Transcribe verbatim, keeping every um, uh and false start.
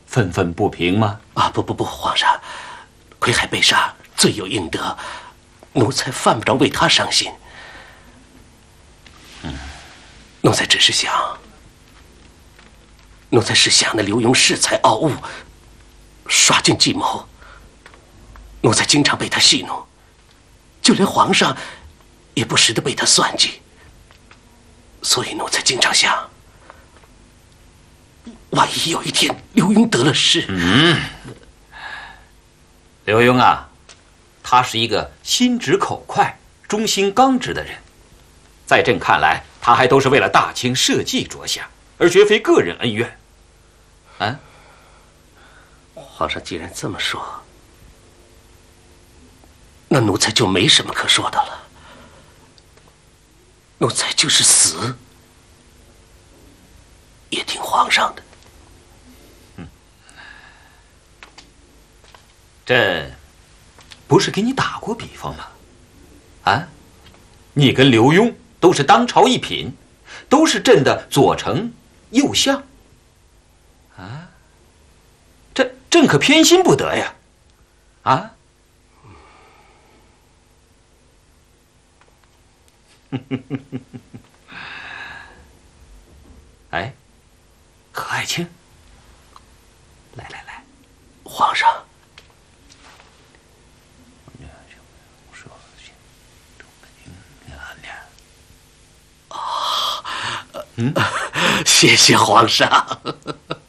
愤愤不平吗？ 啊，不不不，皇上，癸亥被杀，罪有应得，奴才犯不着为他伤心。嗯，奴才只是想，奴才是想那刘墉恃才傲物，耍尽计谋，奴才经常被他戏弄，就连皇上也不时的被他算计，所以奴才经常想。 万一有一天刘墉得了势， 嗯，刘墉啊，他是一个心直口快、忠心刚直的人，在朕看来，他还都是为了大清社稷着想，而绝非个人恩怨。啊， 皇上既然这么说，那奴才就没什么可说的了。奴才就是死，也听皇上的。 朕不是给你打过比方吗？啊，你跟刘墉都是当朝一品，都是朕的左丞右相。啊，这朕可偏心不得呀！啊，哎，何爱卿，来来来， 皇上。 嗯，谢谢皇上。